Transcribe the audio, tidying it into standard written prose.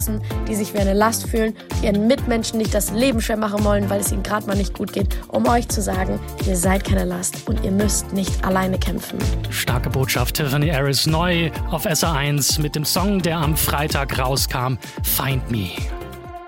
draußen, die sich wie eine Last fühlen, ihren Mitmenschen nicht das Leben schwer machen wollen, weil es ihnen gerade mal nicht gut geht, um euch zu sagen, ihr seid keine Last und ihr müsst nicht alleine kämpfen. Starke Botschaft, Tiffany Harris neu auf SR1 mit dem Song, der am Freitag rauskam, Find Me.